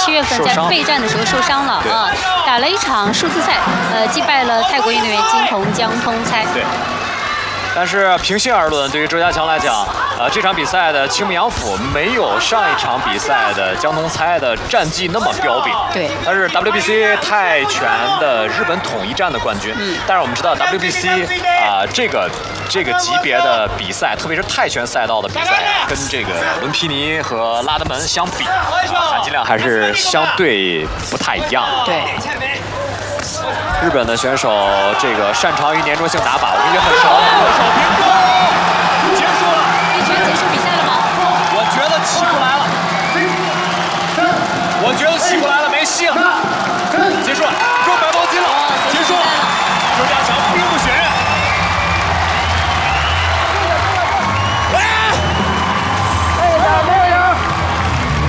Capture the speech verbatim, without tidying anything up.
七月份在备战的时候受伤了啊，打了一场数字赛，呃，击败了泰国运动员金童江通猜。 对。但是平心而论，对于周家强来讲，呃，这场比赛的青木洋辅没有上一场比赛的江东猜的战绩那么彪炳。 对。 但是 W B C 泰拳的日本统一战的冠军，嗯，但是我们知道 W B C 啊、呃、这个这个级别的比赛，特别是泰拳赛道的比赛，跟这个伦皮尼和拉德门相比，呃、含金量还是相对不太一样。 对。 日本的选手这个擅长于粘着性打法，我感觉很熟。手平攻，结束了。 一拳结束比赛了吗？ 我觉得起不来了。我觉得起不来了，没戏了。结束了，中百毛巾了，结束了。